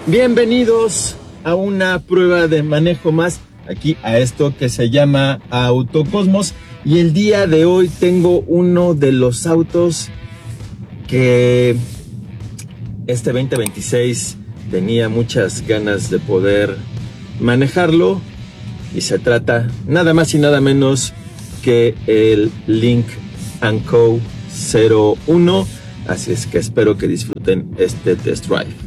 Bienvenidos a una prueba de manejo más, aquí a esto que se llama Autocosmos. Y el día de hoy tengo uno de los autos que este 2026 tenía muchas ganas de poder manejarlo. Y se trata nada más y nada menos que el Lynk & Co 01. Así es que espero que disfruten este test drive.